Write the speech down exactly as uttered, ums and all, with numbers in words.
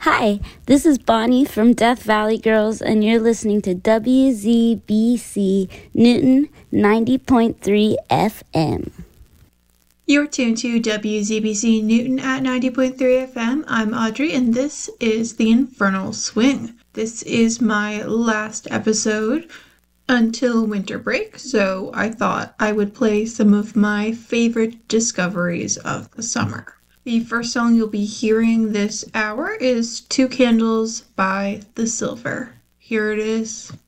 Hi, this is Bonnie from Death Valley Girls, and you're listening to W Z B C Newton ninety point three F M. You're tuned to W Z B C Newton at ninety point three F M. I'm Audrey, and this is The Infernal Swing. This is my last episode until winter break, so I thought I would play some of my favorite discoveries of the summer. The first song you'll be hearing this hour is Two Candles by The Silver. Here it is.